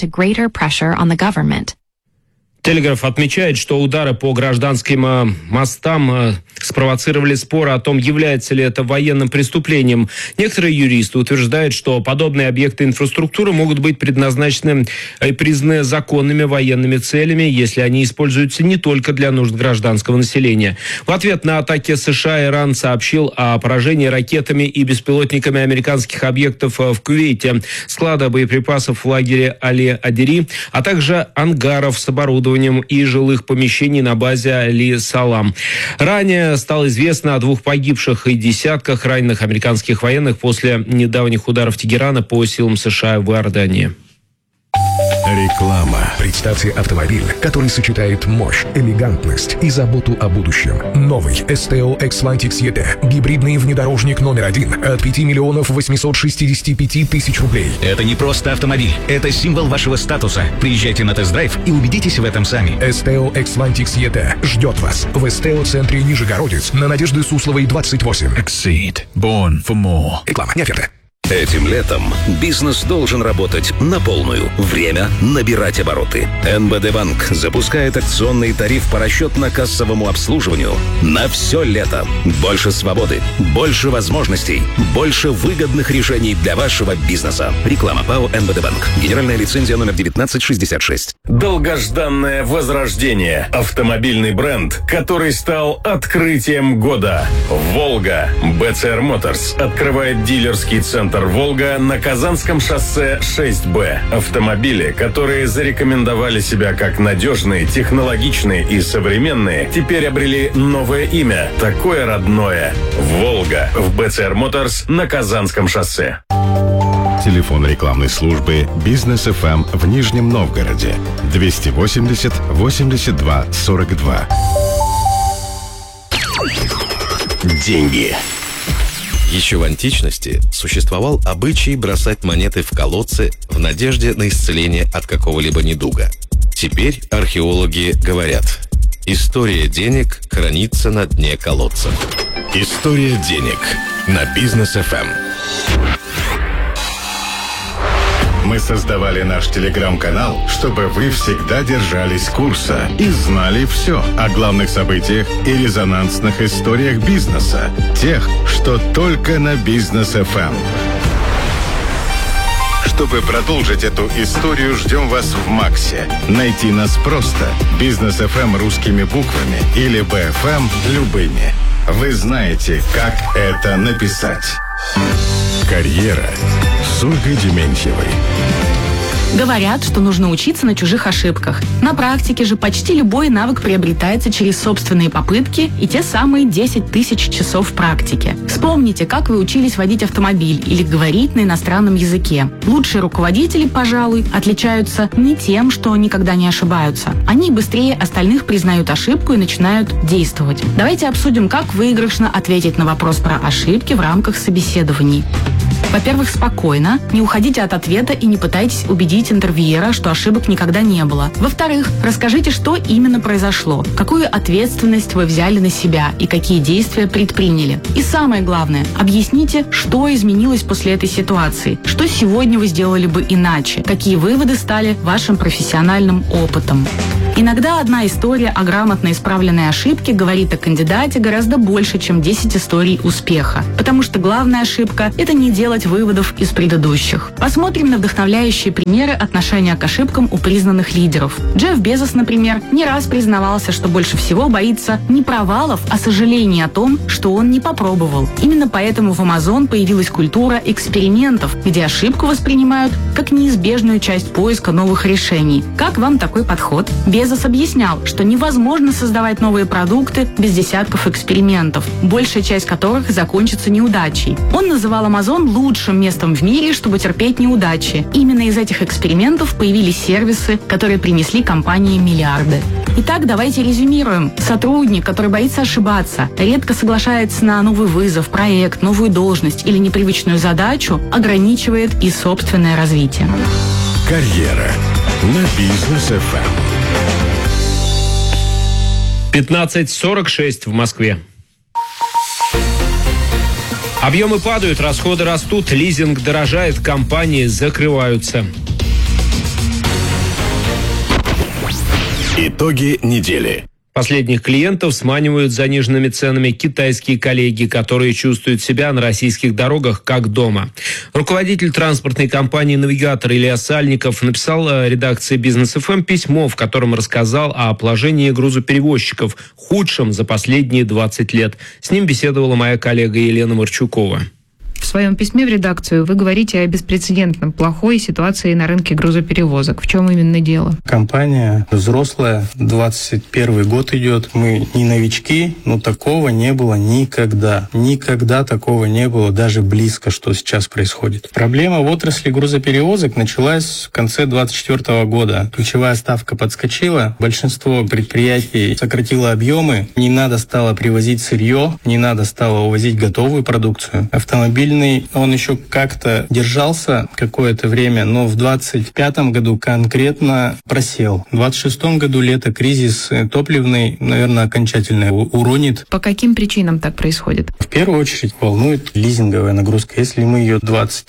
Телеграф отмечает, что удары по гражданским мостам спровоцировали споры о том, является ли это военным преступлением. Некоторые юристы утверждают, что подобные объекты инфраструктуры могут быть предназначены и признаны законными военными целями, если они используются не только для нужд гражданского населения. В ответ на атаки США Иран сообщил о поражении ракетами и беспилотниками американских объектов в Кувейте, склада боеприпасов в лагере Али-Адери, а также ангаров с оборудованием и жилых помещений на базе Али-Салам. Ранее стало известно о 2 погибших и десятках раненых американских военных после недавних ударов Тегерана по силам США в Иордании. Реклама. Представьте автомобиль, который сочетает мощь, элегантность и заботу о будущем. Новый STO Xlantix ET. Гибридный внедорожник номер 1 от 5 миллионов 865 тысяч рублей. Это не просто автомобиль. Это символ вашего статуса. Приезжайте на тест-драйв и убедитесь в этом сами. STO Xlantix ET ждет вас в STO-центре Нижегородец на Надежды Сусловой, 28. Exceed. Born for more. Реклама не оферта. Этим летом бизнес должен работать на полную. Время набирать обороты. НБД Банк запускает акционный тариф по расчетно-кассовому обслуживанию на все лето. Больше свободы, больше возможностей, больше выгодных решений для вашего бизнеса. Реклама ПАО НБД Банк. Генеральная лицензия номер 1966. Долгожданное возрождение. Автомобильный бренд, который стал открытием года. «Волга». БЦР Моторс открывает дилерский центр «Волга» на Казанском шоссе 6Б. Автомобили, которые зарекомендовали себя как надежные, технологичные и современные, теперь обрели новое имя, такое родное. «Волга» в БЦР Моторс на Казанском шоссе. Телефон рекламной службы «Бизнес ФМ» в Нижнем Новгороде 280 82 42. Деньги. Еще в античности существовал обычай бросать монеты в колодцы в надежде на исцеление от какого-либо недуга. Теперь археологи говорят: история денег хранится на дне колодца. История денег на Бизнес ФМ. Мы создавали наш телеграм-канал, чтобы вы всегда держались курса и знали все о главных событиях и резонансных историях бизнеса. Тех, что только на Бизнес ФМ. Чтобы продолжить эту историю, ждем вас в Максе. Найти нас просто. Бизнес ФМ русскими буквами или БФМ любыми. Вы знаете, как это написать. Карьера с Ольгой Дементьевой. Говорят, что нужно учиться на чужих ошибках. На практике же почти любой навык приобретается через собственные попытки и те самые 10 тысяч часов практики. Вспомните, как вы учились водить автомобиль или говорить на иностранном языке. Лучшие руководители, пожалуй, отличаются не тем, что никогда не ошибаются. Они быстрее остальных признают ошибку и начинают действовать. Давайте обсудим, как выигрышно ответить на вопрос про ошибки в рамках собеседований. Во-первых, спокойно, не уходите от ответа и не пытайтесь убедить интервьюера, что ошибок никогда не было. Во-вторых, расскажите, что именно произошло, какую ответственность вы взяли на себя и какие действия предприняли. И самое главное, объясните, что изменилось после этой ситуации, что сегодня вы сделали бы иначе, какие выводы стали вашим профессиональным опытом. Иногда одна история о грамотно исправленной ошибке говорит о кандидате гораздо больше, чем 10 историй успеха. Потому что главная ошибка – это не делать выводов из предыдущих. Посмотрим на вдохновляющие примеры отношения к ошибкам у признанных лидеров. Джефф Безос, например, не раз признавался, что больше всего боится не провалов, а сожалений о том, что он не попробовал. Именно поэтому в Amazon появилась культура экспериментов, где ошибку воспринимают как неизбежную часть поиска новых решений. Как вам такой подход? Безос объяснял, что невозможно создавать новые продукты без десятков экспериментов, большая часть которых закончится неудачей. Он называл Amazon лучшим местом в мире, чтобы терпеть неудачи. Именно из этих экспериментов появились сервисы, которые принесли компании миллиарды. Итак, давайте резюмируем. Сотрудник, который боится ошибаться, редко соглашается на новый вызов, проект, новую должность или непривычную задачу, ограничивает и собственное развитие. Карьера на Бизнес ФМ. 15:46 в Москве. Объемы падают, расходы растут, лизинг дорожает, компании закрываются. Итоги недели. Последних клиентов сманивают заниженными ценами китайские коллеги, которые чувствуют себя на российских дорогах как дома. Руководитель транспортной компании «Навигатор» Илья Сальников написал редакции Бизнес ФМ письмо, в котором рассказал о положении грузоперевозчиков, худшем за последние 20 лет. С ним беседовала моя коллега Елена Марчукова. В своем письме в редакцию вы говорите о беспрецедентно плохой ситуации на рынке грузоперевозок. В чем именно дело? Компания взрослая, 21 год идет. Мы не новички, но такого не было никогда. Никогда такого не было, даже близко, что сейчас происходит. Проблема в отрасли грузоперевозок началась в конце 2024 года. Ключевая ставка подскочила, большинство предприятий сократило объемы, не надо стало привозить сырье, не надо стало увозить готовую продукцию. Автомобильный он еще как-то держался какое-то время, но в 2025 году конкретно просел. В 2026 году лето, кризис топливный, наверное, окончательно уронит. По каким причинам так происходит? В первую очередь волнует лизинговая нагрузка. Если мы ее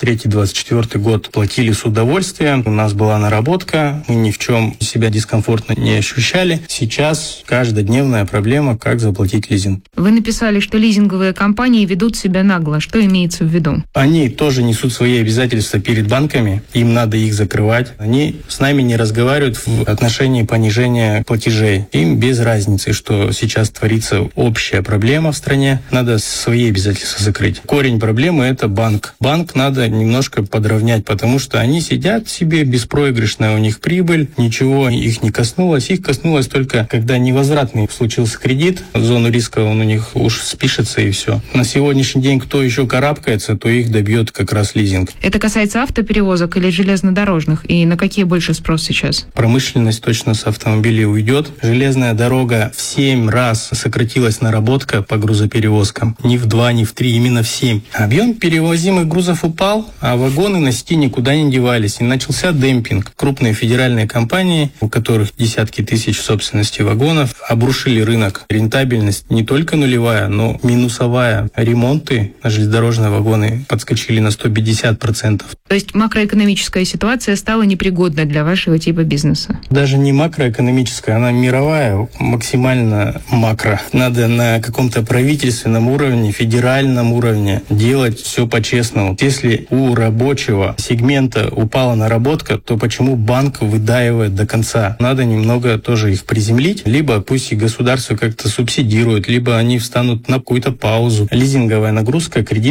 23-24 год платили с удовольствием, у нас была наработка, мы ни в чем себя дискомфортно не ощущали. Сейчас каждодневная проблема, как заплатить лизинг. Вы написали, что лизинговые компании ведут себя нагло. Что имеется в виду? Они тоже несут свои обязательства перед банками, им надо их закрывать. Они с нами не разговаривают в отношении понижения платежей. Им без разницы, что сейчас творится общая проблема в стране, надо свои обязательства закрыть. Корень проблемы – это банк. Банк надо немножко подровнять, потому что они сидят себе, беспроигрышная у них прибыль, ничего их не коснулось. Их коснулось только, когда невозвратный случился кредит, зону риска он у них уж спишется и все. На сегодняшний день кто еще карабкается, то их добьет как раз лизинг. Это касается автоперевозок или железнодорожных? И на какие больше спрос сейчас? Промышленность точно с автомобилей уйдет. Железная дорога в 7 раз сократилась наработка по грузоперевозкам. Не в 2, не в 3, именно в 7. Объем перевозимых грузов упал, а вагоны на сети никуда не девались. И начался демпинг. Крупные федеральные компании, у которых десятки тысяч собственности вагонов, обрушили рынок. Рентабельность не только нулевая, но минусовая. Ремонты на железнодорожные вагоны подскочили на 150%. То есть макроэкономическая ситуация стала непригодной для вашего типа бизнеса? Даже не макроэкономическая, она мировая, максимально макро. Надо на каком-то правительственном уровне, федеральном уровне делать все по-честному. Если у рабочего сегмента упала наработка, то почему банк выдаивает до конца? Надо немного тоже их приземлить, либо пусть и государство как-то субсидирует, либо они встанут на какую-то паузу. Лизинговая нагрузка, кредитная нагрузка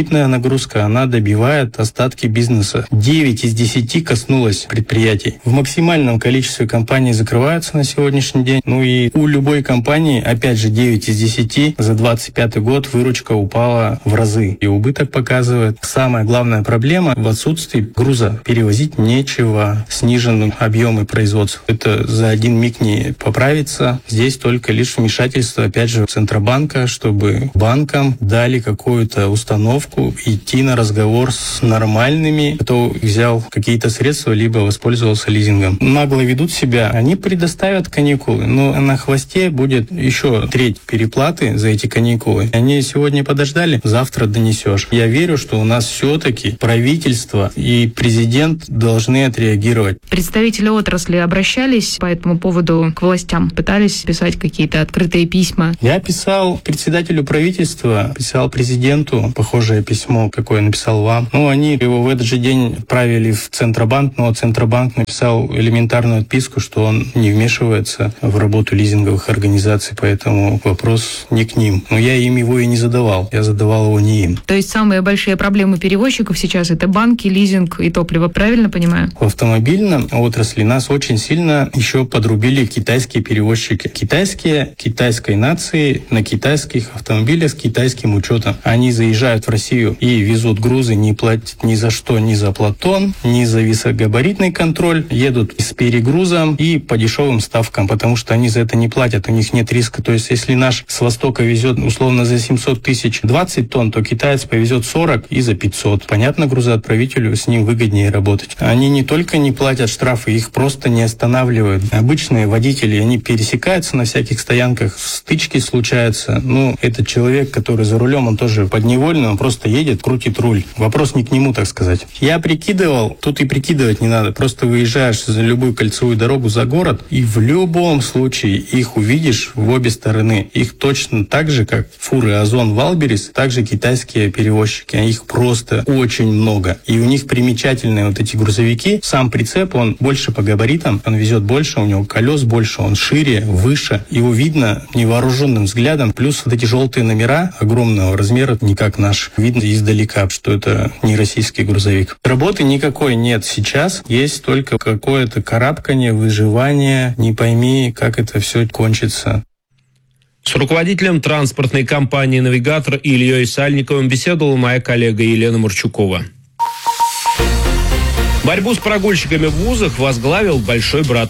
нагрузка, она добивает остатки бизнеса. 9 из 10 коснулось предприятий. В максимальном количестве компаний закрываются на сегодняшний день. Ну и у любой компании, опять же, 9 из 10 за 25 год выручка упала в разы. И убыток показывает. Самая главная проблема в отсутствии груза. Перевозить нечего. Снижены объемы производства. Это за один миг не поправится. Здесь только лишь вмешательство, опять же, Центробанка, чтобы банкам дали какую-то установку идти на разговор с нормальными, кто взял какие-то средства, либо воспользовался лизингом. Нагло ведут себя. Они предоставят каникулы, но на хвосте будет еще треть переплаты за эти каникулы. Они сегодня подождали, завтра донесешь. Я верю, что у нас все-таки правительство и президент должны отреагировать. Представители отрасли обращались по этому поводу к властям? Пытались писать какие-то открытые письма? Я писал председателю правительства, писал президенту похожее письмо, какое написал вам. Ну, они его в этот же день отправили в Центробанк, но Центробанк написал элементарную отписку, что он не вмешивается в работу лизинговых организаций, поэтому вопрос не к ним. Но я им его и не задавал, я задавал его не им. То есть самые большие проблемы перевозчиков сейчас это банки, лизинг и топливо, правильно понимаю? В автомобильном отрасли нас очень сильно еще подрубили китайские перевозчики. Китайской нации на китайских автомобилях с китайским учетом. Они заезжают в Россию и везут грузы, не платят ни за что, ни за платон, ни за высокогабаритный контроль, едут с перегрузом и по дешевым ставкам, потому что они за это не платят, у них нет риска. То есть, если наш с Востока везет условно за 700 тысяч 20 тонн, то китаец повезет 40 и за 500. Понятно, грузоотправителю с ним выгоднее работать. Они не только не платят штрафы, их просто не останавливают. Обычные водители, они пересекаются на всяких стоянках, стычки случаются. Ну, этот человек, который за рулем, он тоже подневольный, он просто едет, крутит руль. Вопрос не к нему, так сказать. Я прикидывал, тут и прикидывать не надо, просто выезжаешь за любую кольцевую дорогу за город, и в любом случае их увидишь в обе стороны. Их точно так же, как фуры Озон, Валберес, также китайские перевозчики. Их просто очень много. И у них примечательные вот эти грузовики. Сам прицеп, он больше по габаритам, он везет больше, у него колес больше, он шире, выше. Его видно невооруженным взглядом. Плюс вот эти желтые номера огромного размера, не как наш. Видно издалека, что это не российский грузовик. Работы никакой нет сейчас. Есть только какое-то карабкание, выживание. Не пойми, как это все кончится. С руководителем транспортной компании «Навигатор» Ильей Сальниковым беседовала моя коллега Елена Мурчукова. Борьбу с прогульщиками в вузах возглавил большой брат.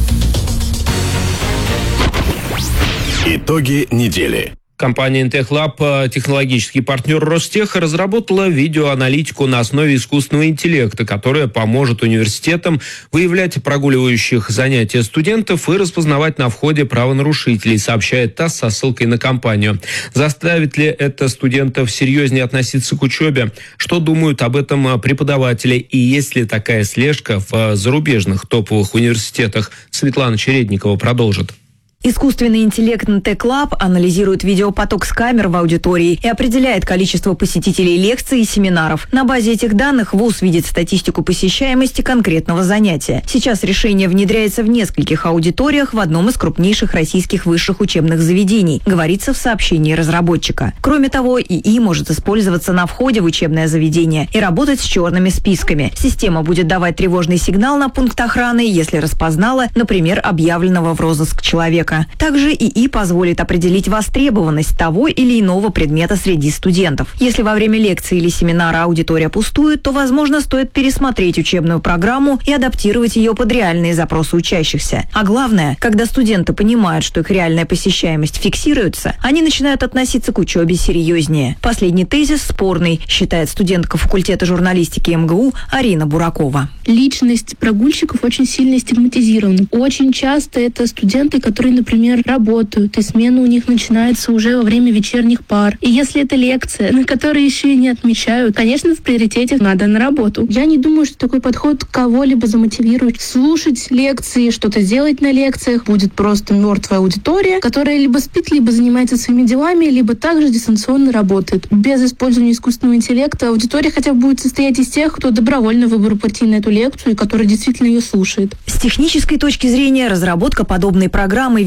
Итоги недели. Компания IntechLab, технологический партнер Ростеха, разработала видеоаналитику на основе искусственного интеллекта, которая поможет университетам выявлять прогуливающих занятия студентов и распознавать на входе правонарушителей, сообщает ТАСС со ссылкой на компанию. Заставит ли это студентов серьезнее относиться к учебе? Что думают об этом преподаватели? И есть ли такая слежка в зарубежных топовых университетах? Светлана Чередникова продолжит. Искусственный интеллект IntechLab анализирует видеопоток с камер в аудитории и определяет количество посетителей лекций и семинаров. На базе этих данных ВУЗ видит статистику посещаемости конкретного занятия. Сейчас решение внедряется в нескольких аудиториях в одном из крупнейших российских высших учебных заведений, говорится в сообщении разработчика. Кроме того, ИИ может использоваться на входе в учебное заведение и работать с черными списками. Система будет давать тревожный сигнал на пункт охраны, если распознала, например, объявленного в розыск человека. Также ИИ позволит определить востребованность того или иного предмета среди студентов. Если во время лекции или семинара аудитория пустует, то, возможно, стоит пересмотреть учебную программу и адаптировать ее под реальные запросы учащихся. А главное, когда студенты понимают, что их реальная посещаемость фиксируется, они начинают относиться к учебе серьезнее. Последний тезис спорный, считает студентка факультета журналистики МГУ Арина Буракова. Личность прогульщиков очень сильно стигматизирована. Очень часто это студенты, которые, например, работают, и смена у них начинается уже во время вечерних пар. И если это лекция, на которой еще и не отмечают, конечно, в приоритете надо на работу. Я не думаю, что такой подход кого-либо замотивирует слушать лекции, что-то делать на лекциях. Будет просто мертвая аудитория, которая либо спит, либо занимается своими делами, либо также дистанционно работает. Без использования искусственного интеллекта аудитория хотя бы будет состоять из тех, кто добровольно выбрал пойти на эту лекцию и который действительно ее слушает. С технической точки зрения разработка подобной программы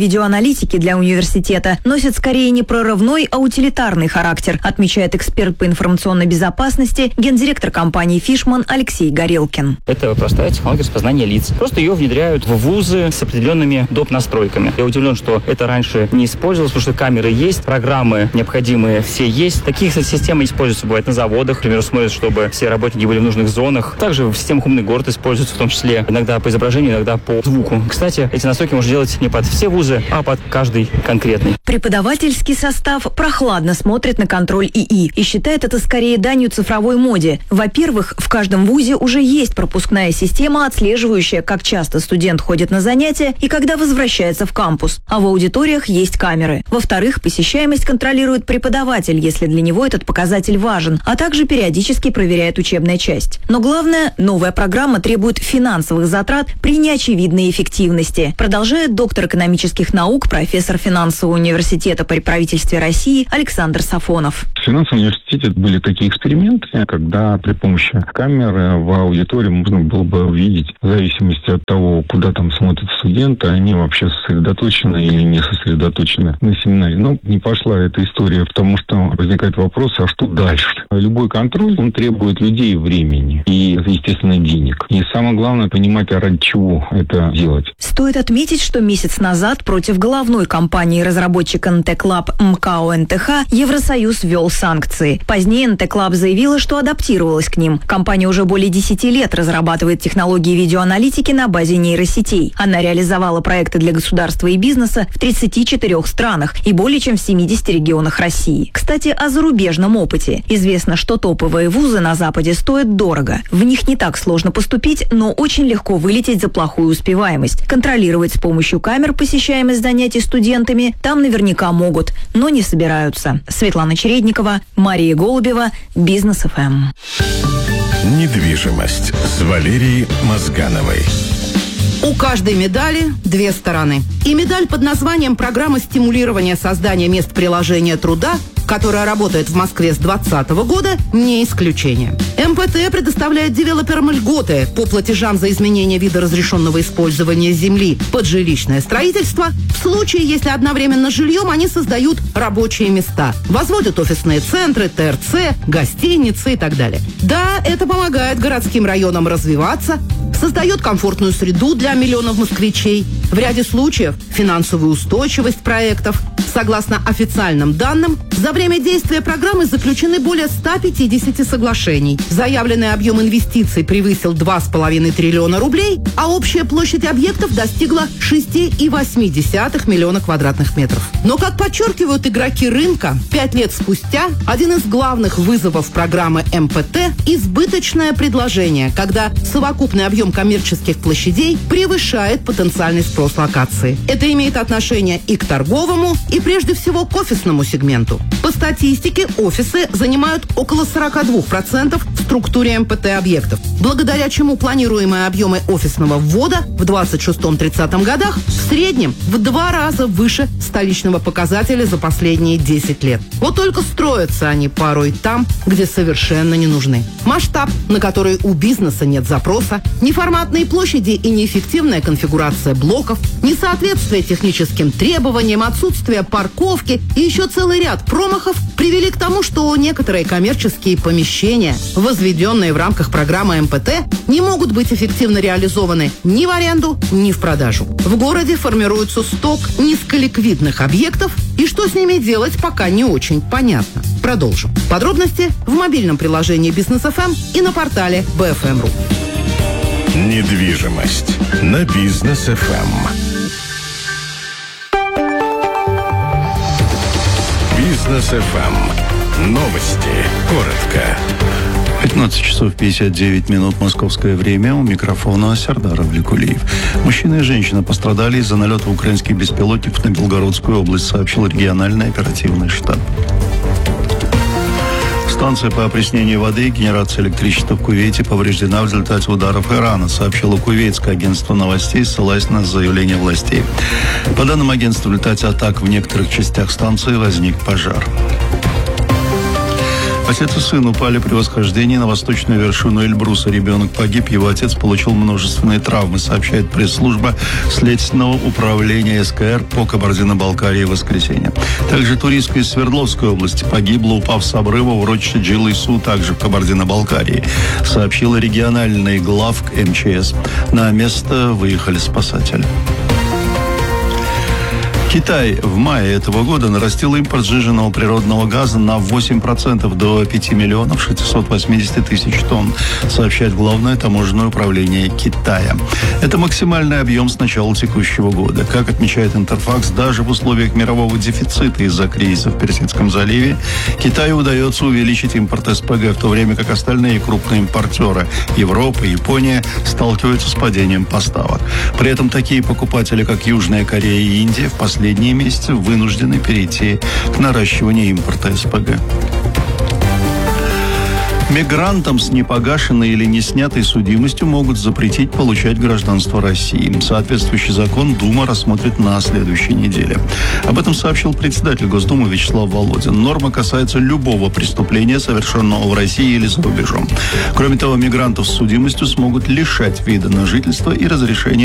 видеоаналитики для университета носят скорее не прорывной, а утилитарный характер, отмечает эксперт по информационной безопасности, гендиректор компании «Фишман» Алексей Горелкин. Это простая технология распознания лиц. Просто ее внедряют в вузы с определенными доп. Настройками. Я удивлен, что это раньше не использовалось, потому что камеры есть, программы необходимые все есть. Такие, кстати, системы используются, бывает, на заводах. Например, смотрят, чтобы все работники были в нужных зонах. Также в системах «Умный город» используются, в том числе иногда по изображению, иногда по звуку. Кстати, эти настройки можно делать не под все вузы, а под каждый конкретный. Преподавательский состав прохладно смотрит на контроль ИИ и считает это скорее данью цифровой моде. Во-первых, в каждом вузе уже есть пропускная система, отслеживающая, как часто студент ходит на занятия и когда возвращается в кампус. А в аудиториях есть камеры. Во-вторых, посещаемость контролирует преподаватель, если для него этот показатель важен, а также периодически проверяет учебная часть. Но главное, новая программа требует финансовых затрат при неочевидной эффективности, продолжает доктор экономических наук, профессор финансового университета при правительстве России Александр Сафонов. В финансовом университете были такие эксперименты, когда при помощи камеры в аудитории можно было бы увидеть, в зависимости от того, куда там смотрят студенты, они вообще сосредоточены или не сосредоточены на семинаре. Но не пошла эта история, потому что возникает вопрос, а что дальше? Любой контроль, он требует людей и времени, и, естественно, денег. И самое главное, понимать, а ради чего это делать. Стоит отметить, что месяц назад против головной компании-разработчика NTech Lab МКО НТХ Евросоюз ввел санкции. Позднее NTech Lab заявила, что адаптировалась к ним. Компания уже более 10 лет разрабатывает технологии видеоаналитики на базе нейросетей. Она реализовала проекты для государства и бизнеса в 34 странах и более чем в 70 регионах России. Кстати, о зарубежном опыте. Известно, что топовые вузы на Западе стоят дорого. В них не так сложно поступить, но очень легко вылететь за плохую успеваемость. Контролировать с помощью камер посещаемость занятий студентами там наверняка могут, но не собираются. Светлана Чередникова, Мария Голубева, Бизнес ФМ. Недвижимость с Валерией Мозгановой. У каждой медали две стороны. И медаль под названием «Программа стимулирования создания мест приложения труда», которая работает в Москве с 2020 года, не исключение. МПТ предоставляет девелоперам льготы по платежам за изменение вида разрешенного использования земли под жилищное строительство в случае, если одновременно с жильем они создают рабочие места, возводят офисные центры, ТРЦ, гостиницы и так далее. Да, это помогает городским районам развиваться, создает комфортную среду для миллионов москвичей. В ряде случаев финансовую устойчивость проектов. Согласно официальным данным, за время действия программы заключены более 150 соглашений. Заявленный объем инвестиций превысил 2,5 триллиона рублей, а общая площадь объектов достигла 6,8 миллиона квадратных метров. Но, как подчеркивают игроки рынка, 5 лет спустя один из главных вызовов программы МПТ – избыточное предложение, когда совокупный объем коммерческих площадей превышает потенциальный спрос локации. Это имеет отношение и к торговому, и прежде всего к офисному сегменту. По статистике, офисы занимают около 42% в структуре МПТ-объектов, благодаря чему планируемые объемы офисного ввода в 26-30 годах в среднем в 2 раза выше столичного показателя за последние 10 лет. Вот только строятся они порой там, где совершенно не нужны. Масштаб, на который у бизнеса нет запроса, неформатные площади и неэффективная конфигурация блоков, несоответствие техническим требованиям, отсутствие парковки и еще целый ряд промахов привели к тому, что некоторые коммерческие помещения, возведенные в рамках программы МПТ, не могут быть эффективно реализованы ни в аренду, ни в продажу. В городе формируется сток низколиквидных объектов, и что с ними делать, пока не очень понятно. Продолжим. Подробности в мобильном приложении Бизнес ФМ и на портале BFM.ru. Недвижимость на Бизнес ФМ. Бизнес ФМ. Новости. Коротко. 15 часов 59 минут московское время. У микрофона Сердар Авликулиев. Мужчина и женщина пострадали из-за налета украинских беспилотников на Белгородскую область, сообщил региональный оперативный штаб. Станция по опреснению воды и генерации электричества в Кувейте повреждена в результате ударов Ирана, сообщило кувейтское агентство новостей, ссылаясь на заявление властей. По данным агентства, в результате атак в некоторых частях станции возник пожар. Отец и сын упали при восхождении на восточную вершину Эльбруса. Ребенок погиб, его отец получил множественные травмы, сообщает пресс-служба Следственного управления СКР по Кабардино-Балкарии в воскресенье. Также туристка из Свердловской области погибла, упав с обрыва в урочище Джилысу, также в Кабардино-Балкарии, сообщила региональный главк МЧС. На место выехали спасатели. Китай в мае этого года нарастил импорт сжиженного природного газа на 8% до 5 миллионов 680 тысяч тонн, сообщает Главное таможенное управление Китая. Это максимальный объем с начала текущего года. Как отмечает Интерфакс, даже в условиях мирового дефицита из-за кризиса в Персидском заливе Китаю удается увеличить импорт СПГ, в то время как остальные крупные импортеры Европа и Япония сталкиваются с падением поставок. При этом такие покупатели, как Южная Корея и Индия, в последние месяцы вынуждены перейти к наращиванию импорта СПГ. Мигрантам с непогашенной или не снятой судимостью могут запретить получать гражданство России. Соответствующий закон Дума рассмотрит на следующей неделе. Об этом сообщил председатель Госдумы Вячеслав Володин. Норма касается любого преступления, совершенного в России или за рубежом. Кроме того, мигрантов с судимостью смогут лишать вида на жительство и разрешения